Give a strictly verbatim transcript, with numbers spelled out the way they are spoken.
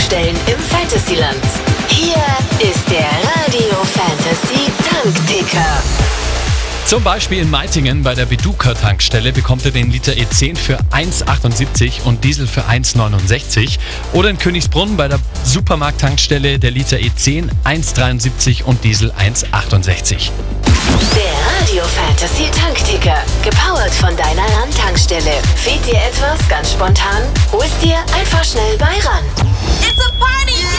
Tankstellen im Fantasyland. Hier ist der Radio Fantasy Tankticker. Zum Beispiel in Meitingen bei der Beduca-Tankstelle bekommt ihr den Liter E zehn für eins Komma achtundsiebzig und Diesel für eins Komma neunundsechzig. Oder in Königsbrunn bei der Supermarkt-Tankstelle der Liter E zehn eins Komma dreiundsiebzig und Diesel eins Komma achtundsechzig. Der Radio Fantasy Tankticker, gepowert von deiner Land-Tankstelle. Fehlt dir etwas ganz spontan? Hol's dir einfach schnell bei Ran.